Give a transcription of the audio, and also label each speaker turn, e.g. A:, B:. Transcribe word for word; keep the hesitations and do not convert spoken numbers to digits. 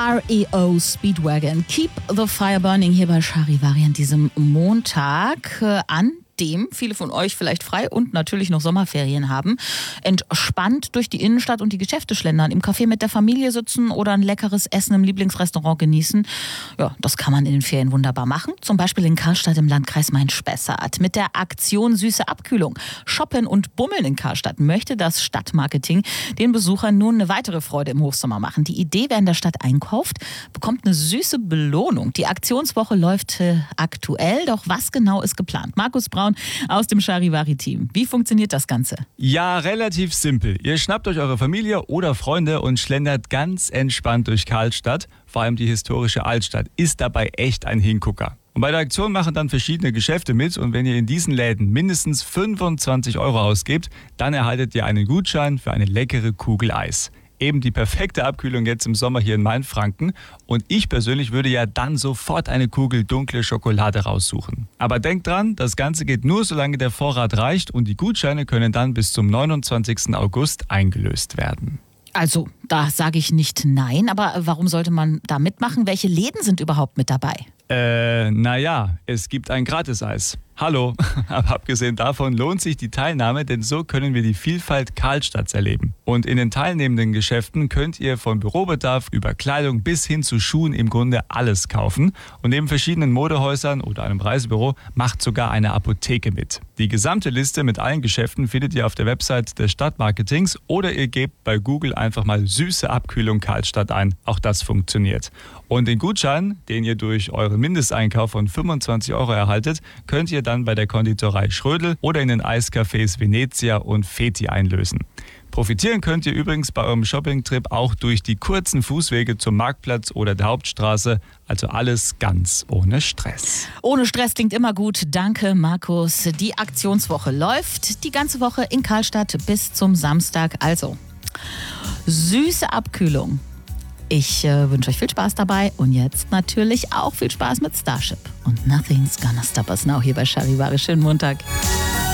A: R E O Speedwagon, Keep the Fire Burning hier bei Charivari an diesem Montag, äh, an dem viele von euch vielleicht frei und natürlich noch Sommerferien haben, entspannt durch die Innenstadt und die Geschäfte schlendern, im Café mit der Familie sitzen oder ein leckeres Essen im Lieblingsrestaurant genießen. Ja, das kann man in den Ferien wunderbar machen. Zum Beispiel in Karstadt im Landkreis Main-Spessart. Mit der Aktion Süße Abkühlung. Shoppen und Bummeln in Karstadt möchte das Stadtmarketing den Besuchern nun eine weitere Freude im Hochsommer machen. Die Idee, wer in der Stadt einkauft, bekommt eine süße Belohnung. Die Aktionswoche läuft äh, aktuell, doch was genau ist geplant? Markus Braun aus dem Charivari-Team. Wie funktioniert das Ganze?
B: Ja, relativ simpel. Ihr schnappt euch eure Familie oder Freunde und schlendert ganz entspannt durch Karlstadt. Vor allem die historische Altstadt ist dabei echt ein Hingucker. Und bei der Aktion machen dann verschiedene Geschäfte mit und wenn ihr in diesen Läden mindestens fünfundzwanzig Euro ausgebt, dann erhaltet ihr einen Gutschein für eine leckere Kugel Eis. Eben die perfekte Abkühlung jetzt im Sommer hier in Mainfranken. Und ich persönlich würde ja dann sofort eine Kugel dunkle Schokolade raussuchen. Aber denkt dran, das Ganze geht nur, solange der Vorrat reicht und die Gutscheine können dann bis zum neunundzwanzigsten August eingelöst werden.
A: Also, da sage ich nicht nein, aber warum sollte man da mitmachen? Welche Läden sind überhaupt mit dabei?
B: Äh, naja, es gibt ein Gratiseis. Hallo, aber abgesehen davon lohnt sich die Teilnahme, denn so können wir die Vielfalt Karlstadts erleben. Und in den teilnehmenden Geschäften könnt ihr von Bürobedarf über Kleidung bis hin zu Schuhen im Grunde alles kaufen. Und neben verschiedenen Modehäusern oder einem Reisebüro macht sogar eine Apotheke mit. Die gesamte Liste mit allen Geschäften findet ihr auf der Website des Stadtmarketings oder ihr gebt bei Google einfach mal süße Abkühlung Karlstadt ein. Auch das funktioniert. Und den Gutschein, den ihr durch euren Mindesteinkauf von fünfundzwanzig Euro erhaltet, könnt ihr dann bei der Konditorei Schrödel oder in den Eiscafés Venezia und Feti einlösen. Profitieren könnt ihr übrigens bei eurem Shoppingtrip auch durch die kurzen Fußwege zum Marktplatz oder der Hauptstraße. Also alles ganz ohne Stress.
A: Ohne Stress klingt immer gut. Danke, Markus. Die Aktionswoche läuft die ganze Woche in Karlstadt bis zum Samstag. Also, süße Abkühlung. Ich äh, wünsche euch viel Spaß dabei und jetzt natürlich auch viel Spaß mit Starship. Und Nothing's Gonna Stop Us Now hier bei Charivari. Schönen Montag.